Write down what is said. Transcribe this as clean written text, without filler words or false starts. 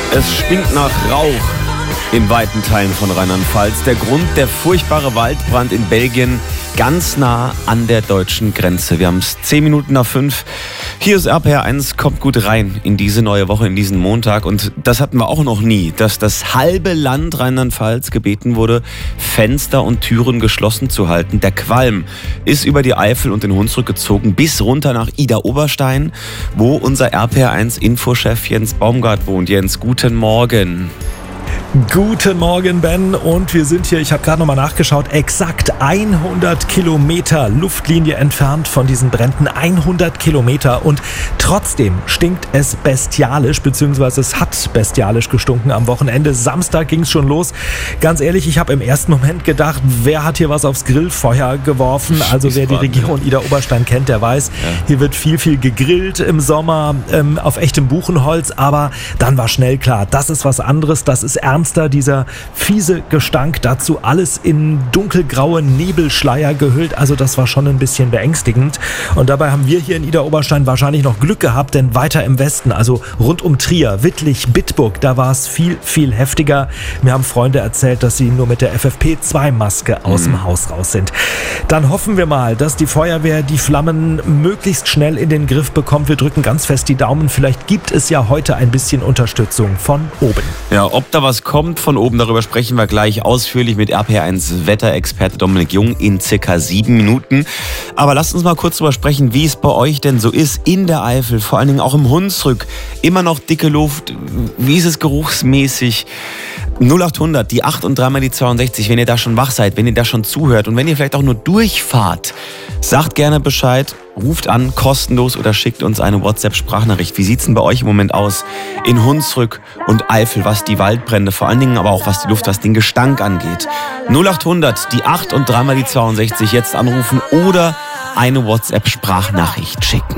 Es stinkt nach Rauch in weiten Teilen von Rheinland-Pfalz. Der Grund, der furchtbare Waldbrand in Belgien, ganz nah an der deutschen Grenze. Wir haben es 10 Minuten nach 5. Hier ist RPR 1, kommt gut rein in diese neue Woche, in diesen Montag. Und das hatten wir auch noch nie, dass das halbe Land Rheinland-Pfalz gebeten wurde, Fenster und Türen geschlossen zu halten. Der Qualm ist über die Eifel und den Hunsrück gezogen, bis runter nach Idar-Oberstein, wo unser RPR 1 Infochef Jens Baumgart wohnt. Jens, guten Morgen. Guten Morgen, Ben. Und wir sind hier, ich habe gerade nochmal nachgeschaut, exakt 100 Kilometer Luftlinie entfernt von diesen Bränden. 100 Kilometer. Und trotzdem stinkt es bestialisch, beziehungsweise es hat bestialisch gestunken am Wochenende. Samstag ging es schon los. Ganz ehrlich, ich habe im ersten Moment gedacht, wer hat hier was aufs Grillfeuer geworfen? Also wer die Region Idar-Oberstein kennt, der weiß, hier wird viel gegrillt im Sommer auf echtem Buchenholz. Aber dann war schnell klar, das ist was anderes, das ist ernster, dieser fiese Gestank, dazu alles in dunkelgraue Nebelschleier gehüllt, also das war schon ein bisschen beängstigend. Und dabei haben wir hier in Idar-Oberstein wahrscheinlich noch Glück gehabt, denn weiter im Westen, also rund um Trier, Wittlich, Bitburg, da war es viel heftiger. Mir haben Freunde erzählt, dass sie nur mit der FFP2-Maske aus dem Haus raus sind. Dann hoffen wir mal, dass die Feuerwehr die Flammen möglichst schnell in den Griff bekommt. Wir drücken ganz fest die Daumen. Vielleicht gibt es ja heute ein bisschen Unterstützung von oben. Ja, ob da was kommt von oben, darüber sprechen wir gleich ausführlich mit RPR1 Wetterexperte Dominik Jung in circa 7 Minuten. Aber lasst uns mal kurz darüber sprechen, wie es bei euch denn so ist in der Eifel, vor allen Dingen auch im Hunsrück. Immer noch dicke Luft, wie ist es geruchsmäßig? 0800, die 8 und 3 mal die 62, wenn ihr da schon wach seid, wenn ihr da schon zuhört und wenn ihr vielleicht auch nur durchfahrt, sagt gerne Bescheid, ruft an, kostenlos oder schickt uns eine WhatsApp-Sprachnachricht. Wie sieht's denn bei euch im Moment aus in Hunsrück und Eifel, was die Waldbrände, vor allen Dingen aber auch was die Luft, was den Gestank angeht? 0800, die 8 und 3 mal die 62, jetzt anrufen oder eine WhatsApp-Sprachnachricht schicken.